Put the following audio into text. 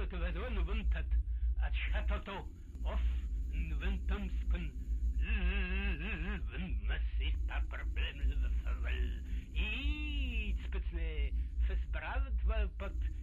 te vedo no vuntat, at chatoto, off, nventumspun, massis pas problème de favel. Iets spitsne, fes bravet, wel pot,